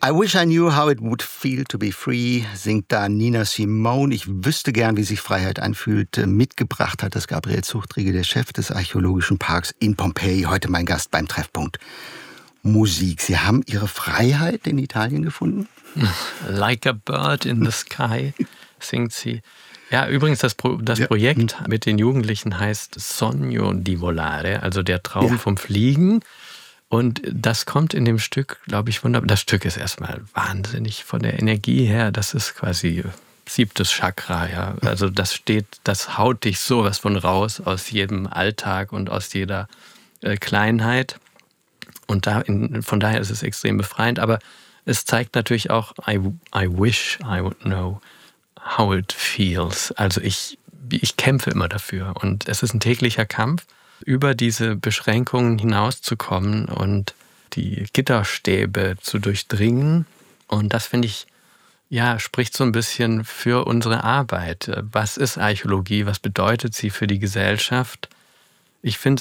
I wish I knew how it would feel to be free, singt da Nina Simone. Ich wüsste gern, wie sich Freiheit anfühlt. Mitgebracht hat das Gabriel Zuchtriegel, der Chef des Archäologischen Parks in Pompeji, heute mein Gast beim Treffpunkt Musik. Sie haben Ihre Freiheit in Italien gefunden? Like a bird in the sky, singt sie. Ja, übrigens, das Projekt mit den Jugendlichen heißt Sogno di volare, also der Traum vom Fliegen. Und das kommt in dem Stück, glaube ich, wunderbar. Das Stück ist erstmal wahnsinnig von der Energie her. Das ist quasi 7. Chakra. Ja. Also das haut dich sowas von raus aus jedem Alltag und aus jeder Kleinheit. Und von daher ist es extrem befreiend. Aber es zeigt natürlich auch, I wish I would know how it feels. Also ich kämpfe immer dafür. Und es ist ein täglicher Kampf, über diese Beschränkungen hinauszukommen und die Gitterstäbe zu durchdringen. Und das, finde ich, spricht so ein bisschen für unsere Arbeit. Was ist Archäologie? Was bedeutet sie für die Gesellschaft? Ich finde,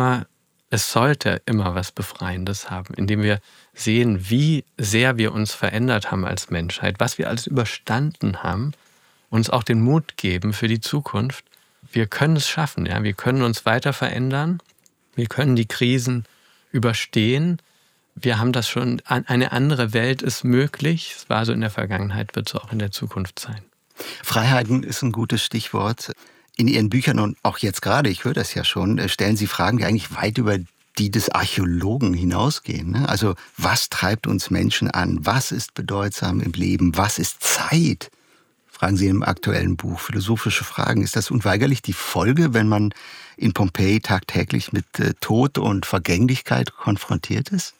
es sollte immer was Befreiendes haben, indem wir sehen, wie sehr wir uns verändert haben als Menschheit, was wir alles überstanden haben, uns auch den Mut geben für die Zukunft. Wir können es schaffen, ja. Wir können uns weiter verändern. Wir können die Krisen überstehen. Wir haben das schon. Eine andere Welt ist möglich. Es war so in der Vergangenheit, wird es auch in der Zukunft sein. Freiheiten ist ein gutes Stichwort. In Ihren Büchern und auch jetzt gerade, ich höre das ja schon, stellen Sie Fragen, die eigentlich weit über die des Archäologen hinausgehen. Ne? Also was treibt uns Menschen an? Was ist bedeutsam im Leben? Was ist Zeit? Fragen Sie im aktuellen Buch. Philosophische Fragen. Ist das unweigerlich die Folge, wenn man in Pompeji tagtäglich mit Tod und Vergänglichkeit konfrontiert ist?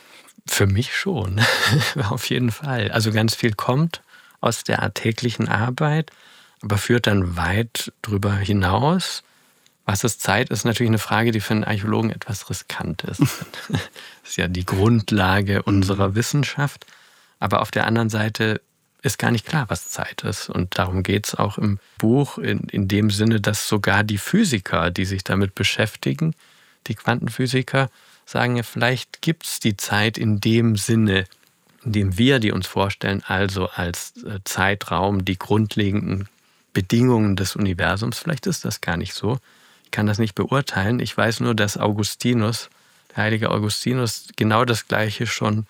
Für mich schon, auf jeden Fall. Also ganz viel kommt aus der alltäglichen Arbeit, aber führt dann weit drüber hinaus. Was ist Zeit, ist natürlich eine Frage, die für einen Archäologen etwas riskant ist. Das ist ja die Grundlage unserer Wissenschaft. Aber auf der anderen Seite ist gar nicht klar, was Zeit ist. Und darum geht es auch im Buch in dem Sinne, dass sogar die Physiker, die sich damit beschäftigen, die Quantenphysiker, sagen ja, vielleicht gibt es die Zeit in dem Sinne, in dem wir die uns vorstellen, also als Zeitraum, die grundlegenden Bedingungen des Universums. Vielleicht ist das gar nicht so. Ich kann das nicht beurteilen. Ich weiß nur, dass Augustinus, der heilige Augustinus, genau das Gleiche schon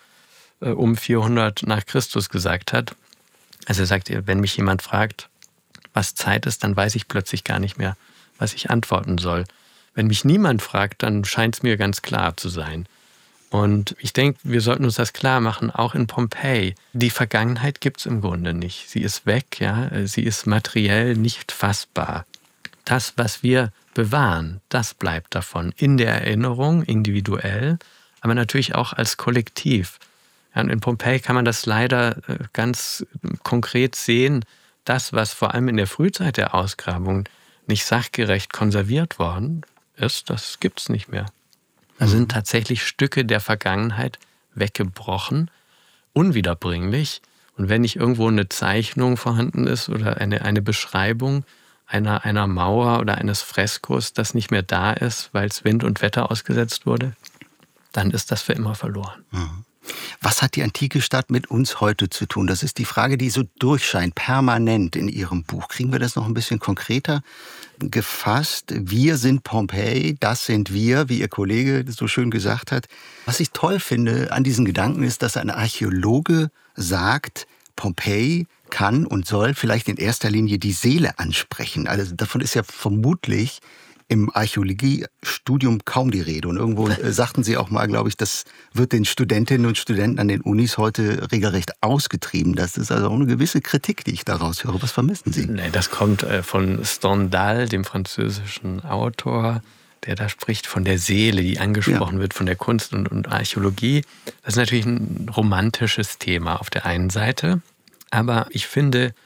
um 400 nach Christus gesagt hat. Also er sagt, wenn mich jemand fragt, was Zeit ist, dann weiß ich plötzlich gar nicht mehr, was ich antworten soll. Wenn mich niemand fragt, dann scheint es mir ganz klar zu sein. Und ich denke, wir sollten uns das klar machen, auch in Pompeji. Die Vergangenheit gibt es im Grunde nicht. Sie ist weg, ja. Sie ist materiell nicht fassbar. Das, was wir bewahren, das bleibt davon. In der Erinnerung, individuell, aber natürlich auch als Kollektiv. Ja, und in Pompeji kann man das leider ganz konkret sehen. Das, was vor allem in der Frühzeit der Ausgrabung nicht sachgerecht konserviert worden ist, das gibt es nicht mehr. Da sind tatsächlich Stücke der Vergangenheit weggebrochen, unwiederbringlich. Und wenn nicht irgendwo eine Zeichnung vorhanden ist oder eine Beschreibung einer Mauer oder eines Freskos, das nicht mehr da ist, weil es Wind und Wetter ausgesetzt wurde, dann ist das für immer verloren. Mhm. Was hat die antike Stadt mit uns heute zu tun? Das ist die Frage, die so durchscheint, permanent in Ihrem Buch. Kriegen wir das noch ein bisschen konkreter gefasst? Wir sind Pompeji, das sind wir, wie Ihr Kollege so schön gesagt hat. Was ich toll finde an diesen Gedanken ist, dass ein Archäologe sagt, Pompeji kann und soll vielleicht in erster Linie die Seele ansprechen. Also davon ist ja vermutlich im Archäologiestudium kaum die Rede. Und irgendwo sagten Sie auch mal, glaube ich, das wird den Studentinnen und Studenten an den Unis heute regelrecht ausgetrieben. Das ist also auch eine gewisse Kritik, die ich daraus höre. Was vermissen Sie? Nee, das kommt von Stendhal, dem französischen Autor, der da spricht von der Seele, die angesprochen wird, von der Kunst und Archäologie. Das ist natürlich ein romantisches Thema auf der einen Seite. Aber ich finde,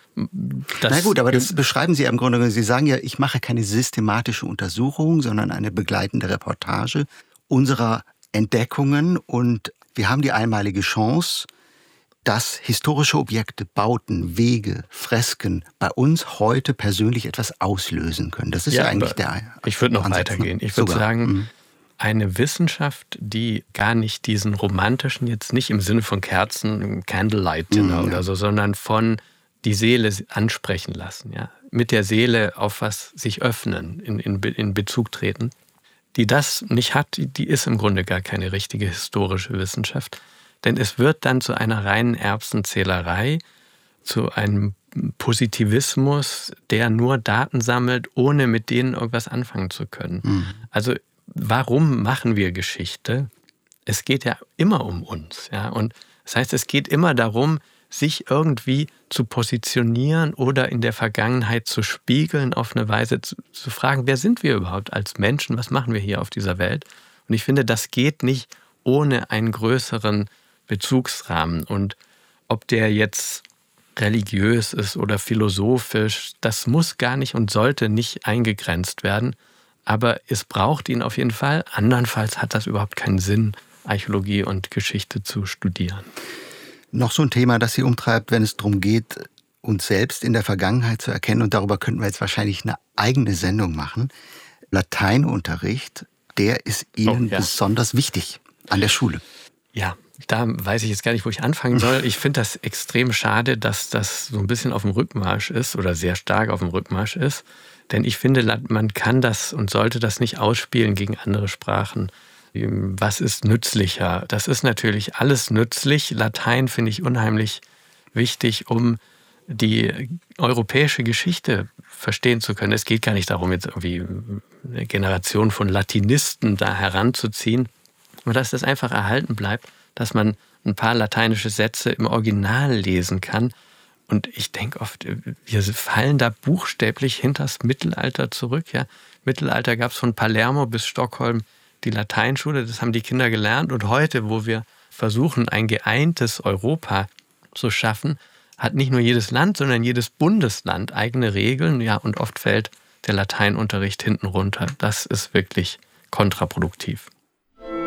na gut, aber das beschreiben Sie ja im Grunde. Sie sagen ja, ich mache keine systematische Untersuchung, sondern eine begleitende Reportage unserer Entdeckungen. Und wir haben die einmalige Chance, dass historische Objekte, Bauten, Wege, Fresken bei uns heute persönlich etwas auslösen können. Das ist ja eigentlich der Ansatz. Ich würde noch weitergehen. Ich würde sagen, eine Wissenschaft, die gar nicht diesen romantischen, jetzt nicht im Sinne von Kerzen, Candlelight Dinner oder so, sondern von die Seele ansprechen lassen, ja, mit der Seele auf was sich öffnen, in Bezug treten, die das nicht hat, die ist im Grunde gar keine richtige historische Wissenschaft. Denn es wird dann zu einer reinen Erbsenzählerei, zu einem Positivismus, der nur Daten sammelt, ohne mit denen irgendwas anfangen zu können. Also warum machen wir Geschichte? Es geht ja immer um uns. Ja? Und das heißt, es geht immer darum, sich irgendwie zu positionieren oder in der Vergangenheit zu spiegeln, auf eine Weise zu fragen, wer sind wir überhaupt als Menschen, was machen wir hier auf dieser Welt? Und ich finde, das geht nicht ohne einen größeren Bezugsrahmen. Und ob der jetzt religiös ist oder philosophisch, das muss gar nicht und sollte nicht eingegrenzt werden. Aber es braucht ihn auf jeden Fall. Andernfalls hat das überhaupt keinen Sinn, Archäologie und Geschichte zu studieren. Noch so ein Thema, das Sie umtreibt, wenn es darum geht, uns selbst in der Vergangenheit zu erkennen. Und darüber könnten wir jetzt wahrscheinlich eine eigene Sendung machen. Lateinunterricht, der ist Ihnen besonders wichtig an der Schule. Ja, da weiß ich jetzt gar nicht, wo ich anfangen soll. Ich finde das extrem schade, dass das so ein bisschen auf dem Rückmarsch ist oder sehr stark auf dem Rückmarsch ist. Denn ich finde, man kann das und sollte das nicht ausspielen gegen andere Sprachen. Was ist nützlicher? Das ist natürlich alles nützlich. Latein finde ich unheimlich wichtig, um die europäische Geschichte verstehen zu können. Es geht gar nicht darum, jetzt irgendwie eine Generation von Latinisten da heranzuziehen, aber dass das einfach erhalten bleibt, dass man ein paar lateinische Sätze im Original lesen kann. Und ich denke oft, wir fallen da buchstäblich hinters Mittelalter zurück. Ja? Mittelalter gab es von Palermo bis Stockholm die Lateinschule, das haben die Kinder gelernt. Und heute, wo wir versuchen, ein geeintes Europa zu schaffen, hat nicht nur jedes Land, sondern jedes Bundesland eigene Regeln. Ja, und oft fällt der Lateinunterricht hinten runter. Das ist wirklich kontraproduktiv.